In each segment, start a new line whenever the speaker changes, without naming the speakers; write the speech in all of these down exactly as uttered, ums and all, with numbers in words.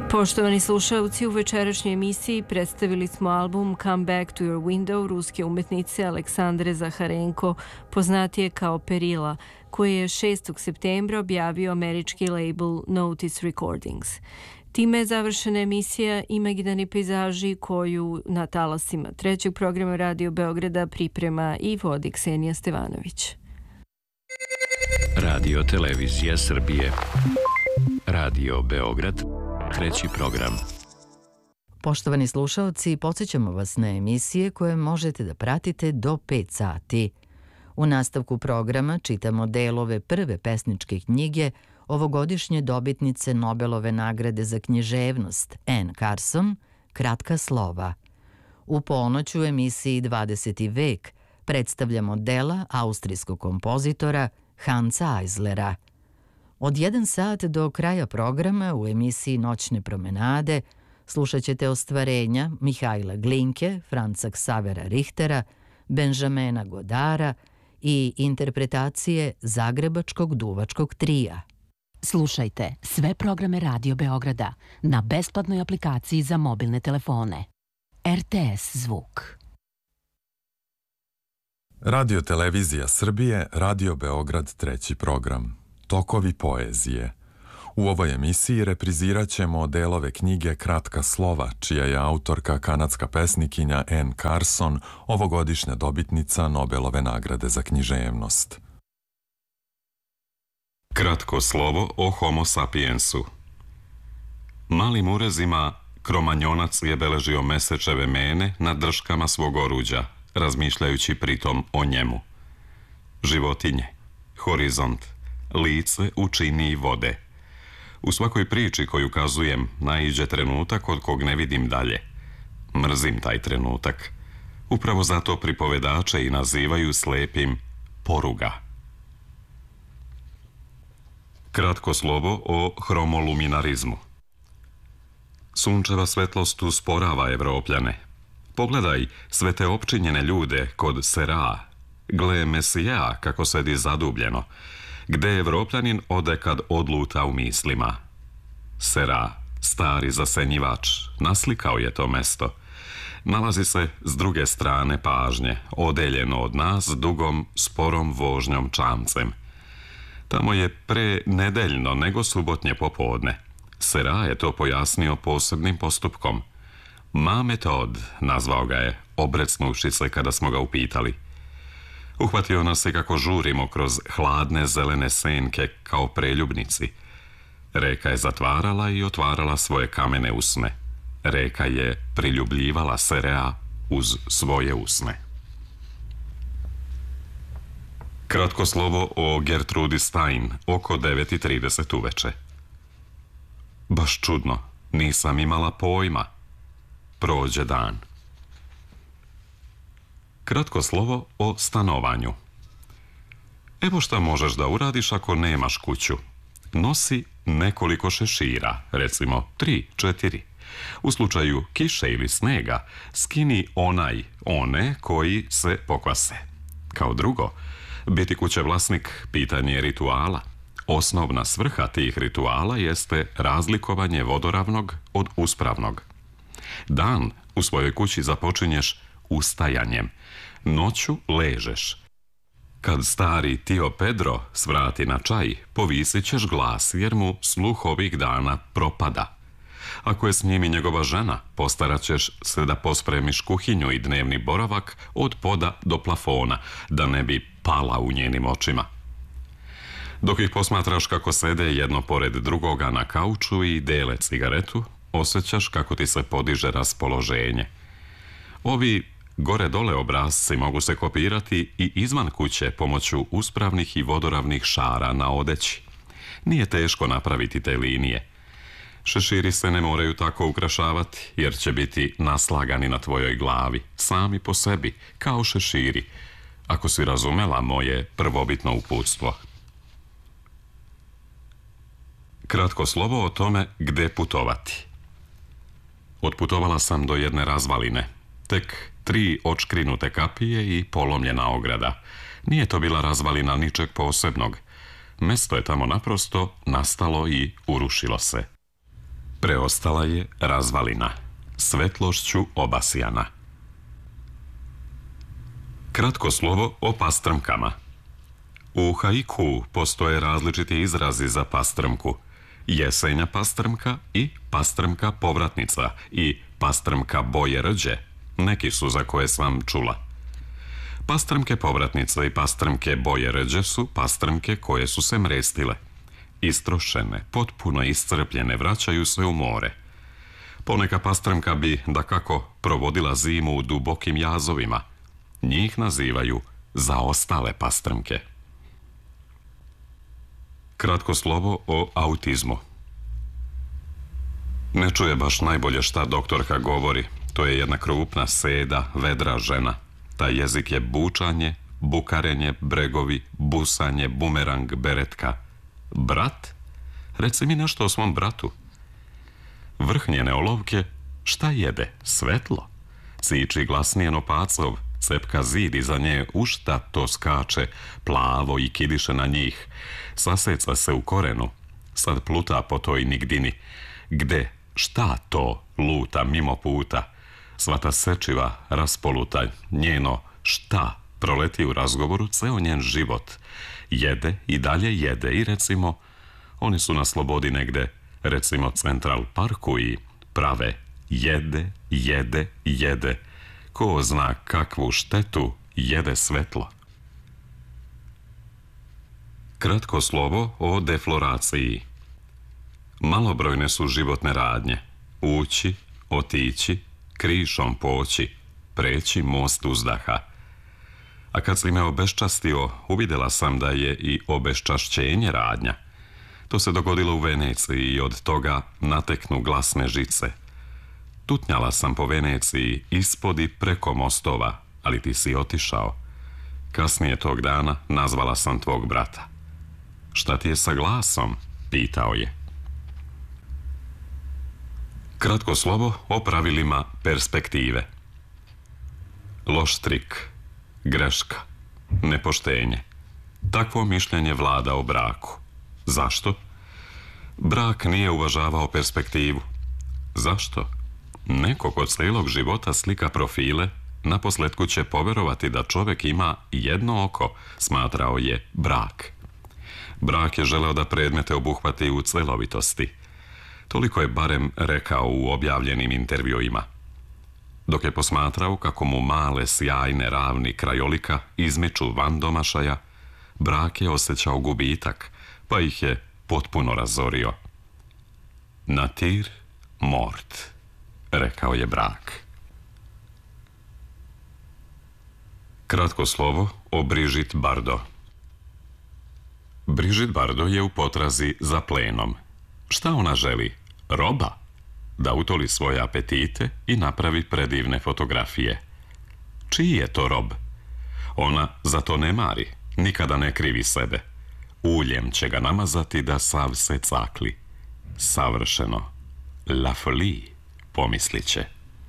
Poštovani slušalci, u večerašnjoj emisiji predstavili smo album Come Back to Your Window ruske umetnice Aleksandre Zaharenko, poznatije kao Perila, koji je šestog septembra objavio američki label Notice Recordings. Time je završena emisija Imaginarni pejzaži koju na talasima trećeg programa Radio Beograda priprema i vodi Ksenija Stevanović.
Radio Televizija Srbije. Radio Beograd. Treći program.
Poštovani slušaoci, podsjećamo vas na emisije koje možete da pratite do pet sati. U nastavku programa čitamo delove prve pesničke knjige ovogodišnje dobitnice Nobelove nagrade za književnost Anne Carson, Kratka slova. U ponoć u emisiji dvadeseti vek predstavljamo dela austrijskog kompozitora Hansa Eislera. Od jedan sat do kraja programa u emisiji Noćne promenade slušat ćete ostvarenja Mihajla Glinke, Franca Xavera Richtera, Benjamina Godara i interpretacije Zagrebačkog duvačkog trija.
Slušajte sve programe Radio Beograda na besplatnoj aplikaciji za mobilne telefone. R T S zvuk.
Radio Televizija Srbije, Radio Beograd, treći program. Tokovi poezije. U ovoj emisiji reprizirat ćemo delove knjige Kratka slova, čija je autorka kanadska pesnikinja Anne Carson, ovogodišnja dobitnica Nobelove nagrade za književnost.
Kratko slovo o Homo sapiensu. Malim urezima Kromanjonac je beležio mesečeve mene na drškama svog oruđa, razmišljajući pritom o njemu. Životinje, horizont, lice u činiji vode. U svakoj priči koju kazujem naiđe trenutak od kog ne vidim dalje. Mrzim taj trenutak. Upravo zato pripovedače i nazivaju slepim poruga. Kratko slovo o hromoluminarizmu. Sunčeva svetlost usporava Evropljane. Pogledaj sve te opčinjene ljude kod Sera. Gle Mesija kako sedi zadubljeno. Gde Evropljanin ode kad odluta u mislima. Sera, stari zasenjivač, naslikao je to mesto. Nalazi se s druge strane pažnje, odeljeno od nas dugom, sporom vožnjom čamcem. Tamo je pre nedeljno nego subotnje popodne. Sera je to pojasnio posebnim postupkom. Ma metod, nazvao ga je, obrecnuši se kada smo ga upitali. Uhvatio nas je kako žurimo kroz hladne zelene senke kao preljubnici. Reka je zatvarala i otvarala svoje kamene usne. Reka je priljubljivala Serea uz svoje usne. Kratko slovo o Gertrudi Stein, oko devet i trideset uveče. Baš čudno, nisam imala pojma. Prođe dan. Kratko slovo o stanovanju. Evo šta možeš da uradiš ako nemaš kuću. Nosi nekoliko šešira, recimo tri, četiri. U slučaju kiše ili snega, skini onaj, one koji se pokvase. Kao drugo, biti kuće vlasnik pitanje je rituala. Osnovna svrha tih rituala jeste razlikovanje vodoravnog od uspravnog. Dan u svojoj kući započinješ ustajanjem. Noću ležeš. Kad stari tio Pedro svrati na čaj, povisit ćeš glas jer mu sluh ovih dana propada. Ako je s njim i njegova žena, postarat ćeš se da pospremiš kuhinju i dnevni boravak od poda do plafona, da ne bi pala u njenim očima. Dok ih posmatraš kako sede jedno pored drugoga na kauču i dele cigaretu, osjećaš kako ti se podiže raspoloženje. Ovi gore-dole obrazci mogu se kopirati i izvan kuće pomoću uspravnih i vodoravnih šara na odeći. Nije teško napraviti te linije. Šeširi se ne moraju tako ukrašavati, jer će biti naslagani na tvojoj glavi, sami po sebi, kao šeširi, ako si razumela moje prvobitno uputstvo. Kratko slovo o tome gde putovati. Otputovala sam do jedne razvaline. Tek tri očkrinute kapije i polomljena ograda. Nije to bila razvalina ničeg posebnog. Mesto je tamo naprosto nastalo i urušilo se. Preostala je razvalina, svetlošću obasjana. Kratko slovo o pastrmkama. U haiku postoje različiti izrazi za pastrmku. Jesenja pastrmka i pastrmka povratnica i pastrmka boje rđe. Neki su za koje sam čula. Pastrmke povratnice i pastrmke boje rđe su pastrmke koje su se mrestile. Istrošene, potpuno iscrpljene, vraćaju se u more. Poneka pastrmka bi, dakako, provodila zimu u dubokim jazovima. Njih nazivaju zaostale pastrmke. Kratko slovo o autizmu. Ne čuje baš najbolje šta doktorka govori. To je jedna krupna, seda, vedra žena. Taj jezik je bučanje, bukarenje, bregovi, busanje, bumerang, beretka. Brat? Reci mi nešto o svom bratu. Vrh njene olovke, šta jede? Svetlo. Ciči glasnijeno pacov, cepka zid iza nje, u šta to skače, plavo i kidiše na njih. Saseca se u korenu, sad pluta po toj nigdini. Gde, šta to luta mimo puta? Svata sečiva, raspoluta, njeno šta proleti u razgovoru ceo njen život. Jede i dalje jede i recimo, oni su na slobodi negde, recimo Central Parku i prave jede, jede, jede. Ko zna kakvu štetu jede svetlo. Kratko slovo o defloraciji. Malobrojne su životne radnje. Ući, otići, krišom poći, preći most uzdaha. A kad si me obeščastio, uvidjela sam da je i obeščašćenje radnja. To se dogodilo u Veneciji i od toga nateknu glasne žice. Tutnjala sam po Veneciji ispod i preko mostova, ali ti si otišao. Kasnije tog dana nazvala sam tvog brata. Šta ti je sa glasom? Pitao je. Kratko slovo o pravilima perspektive. Loš trik, greška, nepoštenje. Takvo mišljenje vlada o braku. Zašto? Brak nije uvažavao perspektivu. Zašto? Neko kod celog života slika profile, naposletku će poverovati da čovjek ima jedno oko, smatrao je brak. Brak je želeo da predmete obuhvati u celovitosti. Toliko je barem rekao u objavljenim intervjuima. Dok je posmatrao kako mu male, sjajne ravni krajolika izmiču van domašaja, brak je osjećao gubitak, pa ih je potpuno razorio. Natir mort, rekao je brak. Kratko slovo o Brigitte Bardot. Brigitte Bardot je u potrazi za plenom. Šta ona želi? Roba? Da utoli svoje apetite i napravi predivne fotografije. Čiji je to rob? Ona za to ne mari, nikada ne krivi sebe. Uljem će ga namazati da sav se cakli. Savršeno. La folie, pomislit će.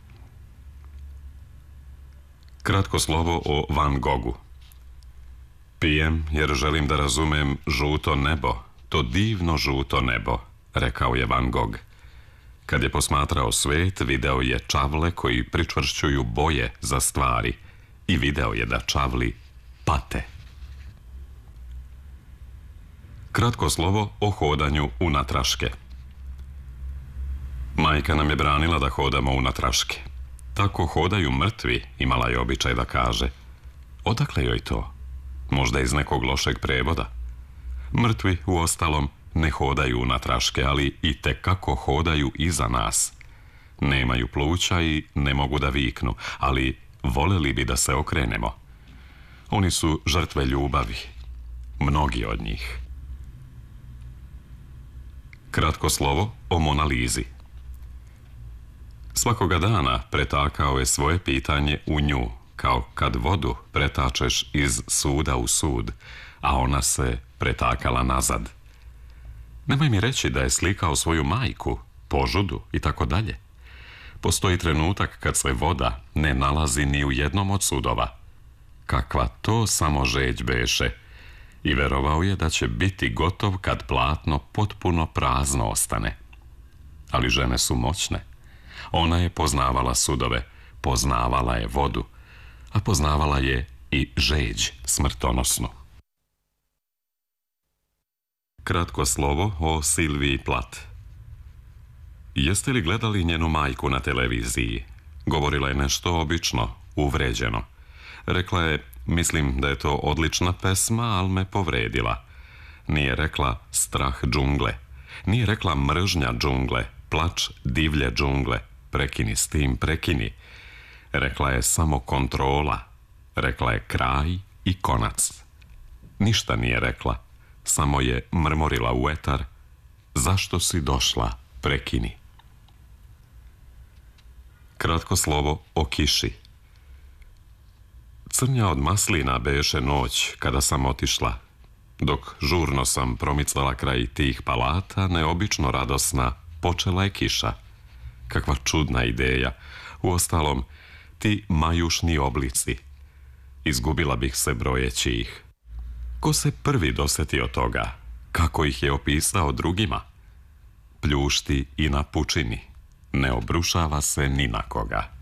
Kratko slovo o Van Goghu. Pijem jer želim da razumem žuto nebo, to divno žuto nebo, rekao je Van Gogh. Kad je posmatrao svet, video je čavle koji pričvršćuju boje za stvari i video je da čavli pate. Kratko slovo o hodanju unatraške. Majka nam je branila da hodamo unatraške. Tako hodaju mrtvi, imala je običaj da kaže. Odakle joj to? Možda iz nekog lošeg prevoda. Mrtvi, uostalom, ne hodaju unatraške, ali i tekako hodaju iza nas. Nemaju pluća i ne mogu da viknu, ali voleli bi da se okrenemo. Oni su žrtve ljubavi. Mnogi od njih. Kratko slovo o Mona Lisi. Svakoga dana pretakao je svoje pitanje u nju, kao kad vodu pretačeš iz suda u sud, a ona se pretakala nazad. Nemoj mi reći da je slikao svoju majku, požudu i tako dalje. Postoji trenutak kad se voda ne nalazi ni u jednom od sudova. Kakva to samo žeđ beše. I verovao je da će biti gotov kad platno potpuno prazno ostane. ali žene su moćne. Ona je poznavala sudove, poznavala je vodu, a poznavala je i žeđ smrtonosnu. Kratko slovo o Silviji Plath. Jeste li gledali njenu majku na televiziji? Govorila je nešto obično, uvređeno. Rekla je, mislim da je to odlična pesma, ali me povredila. Nije rekla strah džungle. Nije rekla mržnja džungle, plač divlje džungle. Prekini s tim, prekini. Rekla je samo kontrola. Rekla je kraj i konac. Ništa nije rekla. Samo je mrmorila u etar. Zašto si došla? Prekini. Kratko slovo o kiši. Crnja od maslina beše noć kada sam otišla. Dok žurno sam promicala kraj tih palata, neobično radosna, počela je kiša. Kakva čudna ideja. Uostalom, ti majušni oblici. Izgubila bih se brojeći ih. Ko se prvi dosetio toga? Kako ih je opisao drugima? Pljušti i na pučini. Ne obrušava se ni na koga.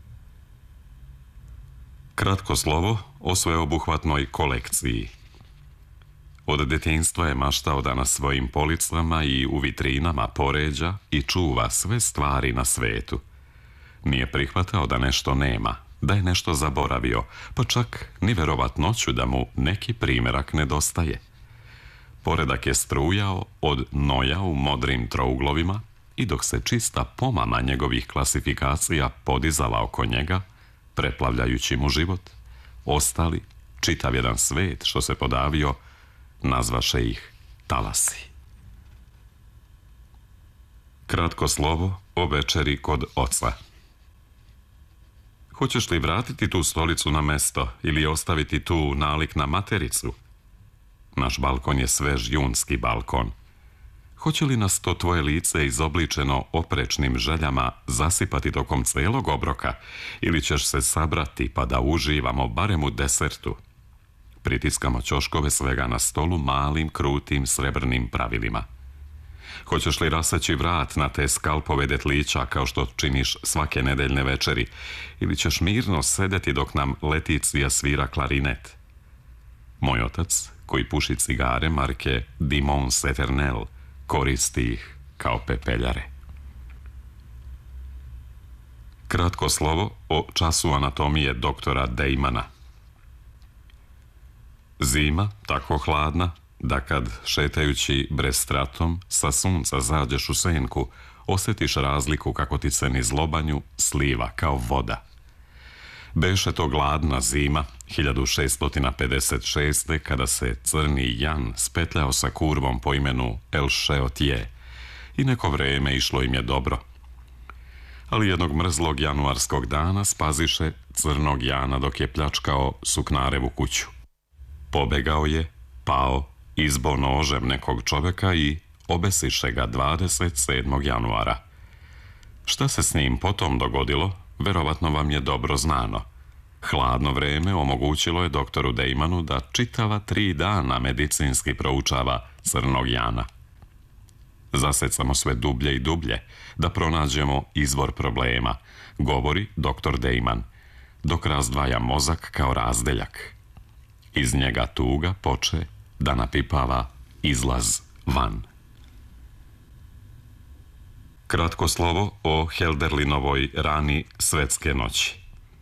Kratko slovo o sveobuhvatnoj kolekciji. Od detinjstva je maštao da na svojim policama i u vitrinama poređa i čuva sve stvari na svetu. Nije prihvatao da nešto nema, da je nešto zaboravio, pa čak ni verovatnoću da mu neki primjerak nedostaje. Poredak je strujao od noja u modrim trouglovima i dok se čista pomama njegovih klasifikacija podizala oko njega, preplavljajući mu život, ostali, čitav jedan svet što se podavio, nazvaše ih talasi. Kratko slovo o večeri kod oca. Hoćeš li vratiti tu stolicu na mesto ili ostaviti tu nalik na matericu? Naš balkon je svež junski balkon. Hoće li nas to tvoje lice izobličeno oprečnim željama zasipati tokom celog obroka ili ćeš se sabrati pa da uživamo barem u desertu? Pritiskamo ćoškove svega na stolu malim, krutim, srebrnim pravilima. Hoćeš li raseći vrat na te skalpove detlića kao što činiš svake nedeljne večeri ili ćeš mirno sedeti dok nam Leticija svira klarinet? Moj otac, koji puši cigare marke Dimons Eternel, koristi ih kao pepeljare. Kratko slovo o času anatomije doktora Dejmana. Zima, tako hladna, da kad šetajući brestratom sa sunca zađeš u senku, osjetiš razliku kako ti se niz lobanju sliva kao voda. Beše to gladna zima, hiljadu šeststo pedeset šeste. kada se crni Jan spetljao sa kurvom po imenu El Šeotije i neko vreme išlo im je dobro. Ali jednog mrzlog januarskog dana spaziše crnog Jana dok je pljačkao suknarevu kuću. Pobegao je, pao, izbo nožem nekog čoveka i obesiše ga dvadeset sedmog januara. Šta se s njim potom dogodilo, verovatno vam je dobro znano. Hladno vreme omogućilo je doktoru Dejmanu da čitava tri dana medicinski proučava crnog Jana. Zasecamo sve dublje i dublje da pronađemo izvor problema, govori doktor Dejman, dok razdvaja mozak kao razdeljak. Iz njega tuga poče da napipava izlaz van. Kratko slovo o Helderlinovoj rani svetske noći.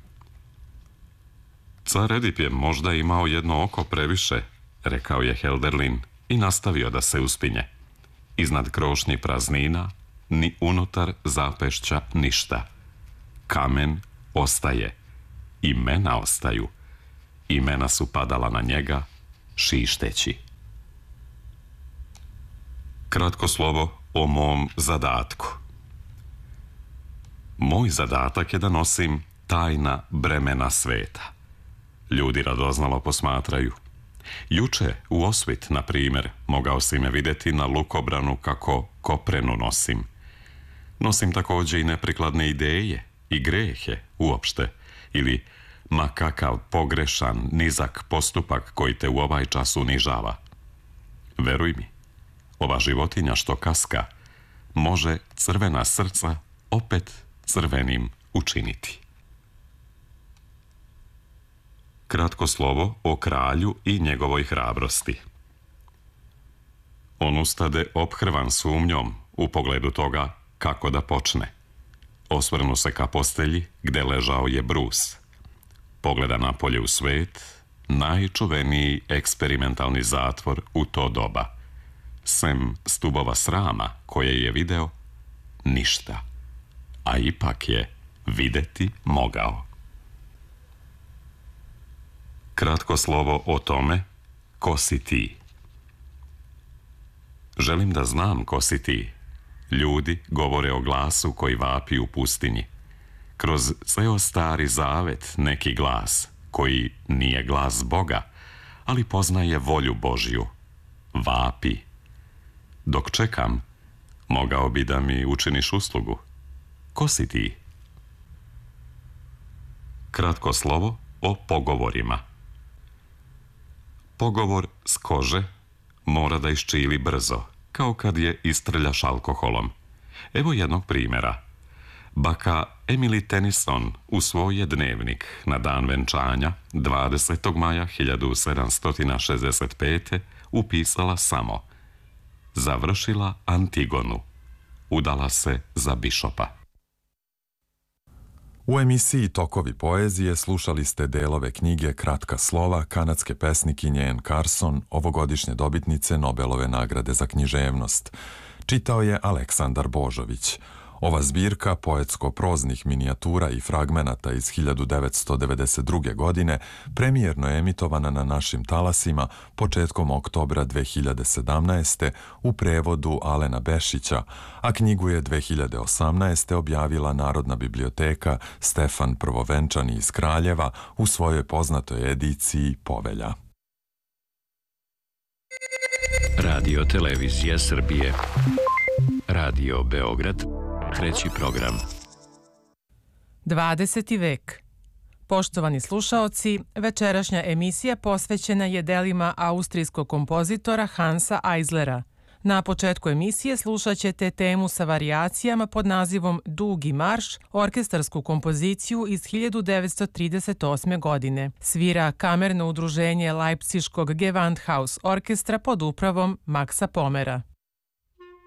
Car Edip je možda imao jedno oko previše, rekao je Helderlin i nastavio da se uspinje. Iznad krošnji praznina, ni unutar zapešća ništa. Kamen ostaje, imena ostaju. Imena su padala na njega, šišteći. Kratko slovo o mom zadatku. Moj zadatak je da nosim tajna bremena sveta. Ljudi radoznalo posmatraju. Juče u Osvit, na primjer, mogao si me vidjeti na lukobranu kako koprenu nosim. Nosim također i neprikladne ideje i grehe uopšte, ili ma kakav pogrešan, nizak postupak koji te u ovaj čas unižava. Veruj mi, ova životinja što kaska može crvena srca opet crvenim učiniti. Kratko slovo o kralju i njegovoj hrabrosti. On ustade ophrvan sumnjom u pogledu toga kako da počne. Osvrnu se ka postelji gde ležao je Bruce. Pogleda napolje u svet, najčuveniji eksperimentalni zatvor u to doba. Sem stubova srama koje je video, ništa. A ipak je videti mogao. Kratko slovo o tome ko si ti. Želim da znam ko si ti. Ljudi govore o glasu koji vapi u pustinji. Kroz ceo stari zavet neki glas, koji nije glas Boga, ali poznaje volju Božju. Vapi. Dok čekam, mogao bi da mi učiniš uslugu. Ko si ti? Kratko slovo o pogovorima. Pogovor s kože mora da iščili brzo, kao kad je istrljaš alkoholom. Evo jednog primjera. Baka Emily Tennyson u svoj je dnevnik na dan venčanja dvadesetog maja hiljadu sedamsto šezdeset pete. upisala samo: završila Antigonu, udala se za bišopa.
U emisiji Tokovi poezije slušali ste delove knjige Kratka slova kanadske pesnikinje Anne Carson, ovogodišnje dobitnice Nobelove nagrade za književnost. Čitao je Aleksandar Božović. Ova zbirka poetsko-proznih minijatura i fragmenata iz hiljadu devetsto devedeset druge. godine premijerno je emitovana na našim talasima početkom oktobra dve hiljade sedamnaeste. u prevodu Alena Bešića, a knjigu je dve hiljade osamnaeste. objavila Narodna biblioteka Stefan Prvovenčani iz Kraljeva u svojoj poznatoj ediciji Povelja.
Radio Televizija Srbije. Radio Beograd. Treći program.
dvadeseti vek. Poštovani slušaoci, večerašnja emisija posvećena je delima austrijskog kompozitora Hansa Eislera. Na početku emisije slušat ćete temu sa varijacijama pod nazivom Dugi marš, orkestarsku kompoziciju iz hiljadu devetsto trideset osme. godine. Svira kamerno udruženje Leipziškog Gewandhaus orkestra pod upravom Maxa Pomera.